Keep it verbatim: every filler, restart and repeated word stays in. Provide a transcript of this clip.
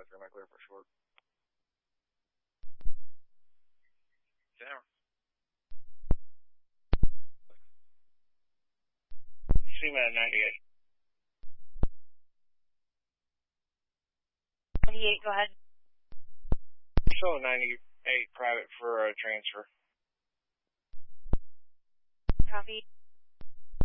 five three, am I clear for short? Down. C M A T ninety-eight. ninety-eight, go ahead. Show ninety-eight private for uh, transfer. Copy.